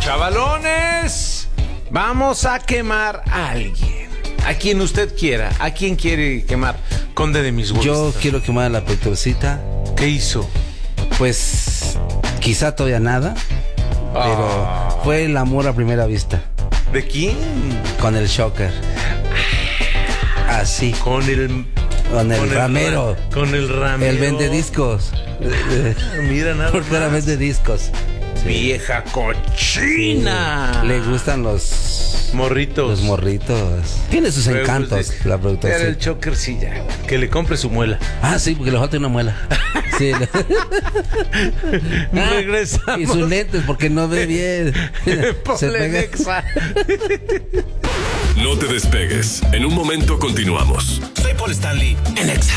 Chavalones, vamos a quemar a alguien. A quien usted quiera. ¿A quién quiere quemar? Conde de mis gustos. Yo quiero quemar a la Petrosita. ¿Qué hizo? Pues quizá todavía nada, pero fue el amor a primera vista. ¿De quién? Con el Shocker. Así. Con el Ramero. Con el Ramero. El vende discos. Mira nada. Por fuera vende discos. Sí. Vieja cochina. Le gustan los morritos. Los morritos. Tiene sus encantos, la productora. Pero el Shocker sí ya. Que le compre su muela. Ah, sí, porque le falta una muela. Sí. Regresamos. Y sus lentes, porque no ve bien. Se pega. No te despegues. En un momento continuamos. Soy Paul Stanley en Exa.